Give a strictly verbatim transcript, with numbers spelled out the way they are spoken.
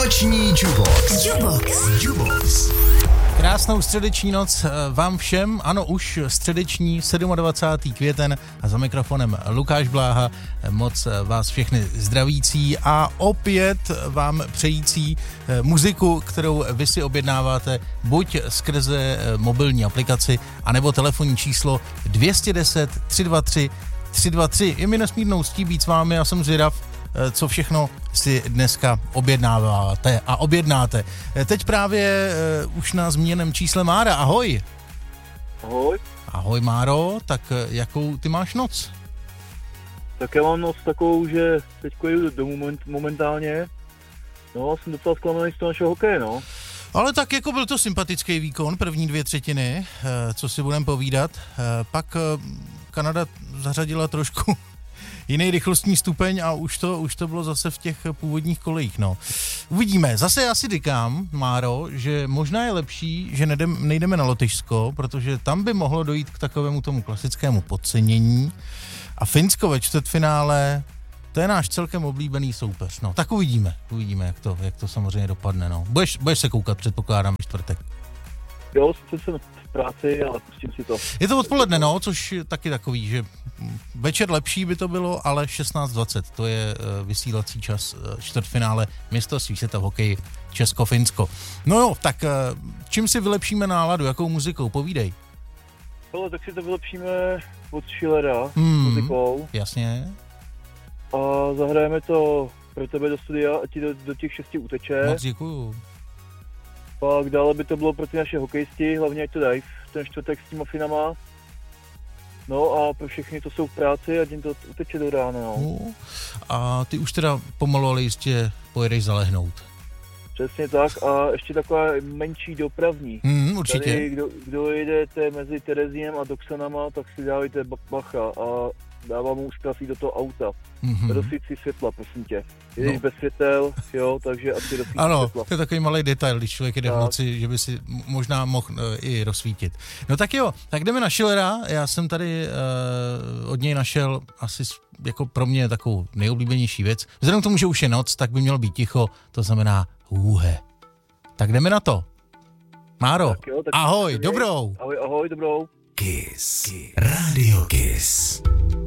Noční Jubox. Jubox. Jubox. Krásnou středeční noc vám všem, ano už středeční dvacátého sedmého květen a za mikrofonem Lukáš Bláha, moc vás všechny zdravící a opět vám přející muziku, kterou vy si objednáváte buď skrze mobilní aplikaci, anebo telefonní číslo dvě jedna deset, tři dva tři, tři dva tři. Je mi nesmírnou ctí být s vámi a jsem zvědav, co všechno si dneska objednáváte a objednáte. Teď právě uh, už na zmíněném čísle Mára. Ahoj. Ahoj. Ahoj Máro, tak jakou ty máš noc? Tak já mám noc takovou, že teď jedu domů moment, momentálně. No, jsem docela zklamaný z toho našeho hokeje, no. Ale tak jako byl to sympatický výkon, první dvě třetiny, co si budeme povídat. Pak Kanada zařadila trošku jiný rychlostní stupeň a už to, už to bylo zase v těch původních kolejích, no. Uvidíme. Zase já si říkám, Máro, že možná je lepší, že nejdem, nejdeme na Lotyšsko, protože tam by mohlo dojít k takovému tomu klasickému podcenění a Finsko ve čtvrtfinále, to je náš celkem oblíbený soupeř, no. Tak uvidíme, uvidíme, jak to, jak to samozřejmě dopadne, no. Budeš, budeš se koukat, předpokládám, ve čtvrtek. Jo, sice jsem v práci, ale pustím si to. Je to odpoledne, no, což je taky takový, že večer lepší by to bylo, ale šestnáct dvacet, to je uh, vysílací čas uh, čtvrtfinále mistrovství světa v hokeji Česko-Finsko. No jo, tak uh, čím si vylepšíme náladu, jakou muzikou, povídej. Ale tak si to vylepšíme od Schillera hmm, muzikou. Jasně. A zahrajeme to pro tebe do studia a ti do, do těch šesti uteče. Moc děkuju. Pak dále by to bylo pro ty naše hokejisti, hlavně ať to dají ten čtvrtek s těma Finama. No a pro všechny to jsou v práci a tím to uteče do rána, no. no. A ty už teda pomalu, ale jistě pojedeš zalehnout. Přesně tak a ještě taková menší dopravní. Hmm, určitě. Tady, kdo, kdo jedete mezi Terezínem a Doxanama, tak si dávajte bacha a dávám mu zkrasí do toho auta. Mm-hmm. Rozsvít si světla, prosím tě. Jedeš no. bez světel, jo, takže asi rozsvít ano, světla. to je takový malý detail, když člověk jde tak. v noci, že by si možná mohl uh, i rozsvítit. No tak jo, tak jdeme na Schillera. Já jsem tady uh, od něj našel asi jako pro mě takovou nejoblíbenější věc. Vzhledem k tomu, že už je noc, tak by mělo být ticho, to znamená hůhe. Tak jdeme na to. Máro, tak jo, tak ahoj, dobrou. Ahoj, ahoj, dobrou. Kiss. Kiss. Radio Kiss.